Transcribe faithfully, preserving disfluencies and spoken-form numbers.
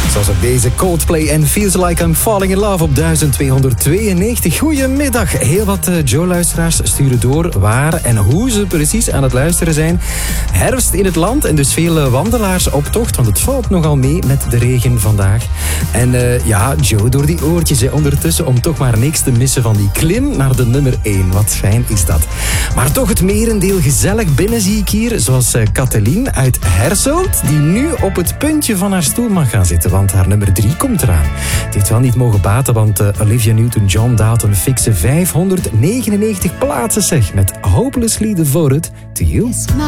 Zoals op deze Coldplay en Feels Like I'm Falling in Love op duizend tweehonderdtweeënnegentig. Goedemiddag. Heel wat uh, Joe-luisteraars sturen door waar en hoe ze precies aan het luisteren zijn. Herfst in het land en dus veel uh, wandelaars op tocht, want het valt nogal mee met de regen vandaag. En uh, ja, Joe door die oortjes hè, ondertussen om toch maar niks te missen van die klim naar de nummer één. Wat fijn is dat. Maar toch het merendeel gezellig binnen zie ik hier, zoals uh, Kathleen uit Herselt, die nu op het puntje van haar stoel mag gaan zitten, want haar nummer drie komt eraan. Het heeft wel niet mogen baten, want uh, Olivia Newton-John daalt een fikse vijfhonderdnegenennegentig plaatsen zeg, met Hopelessly Devoted to You.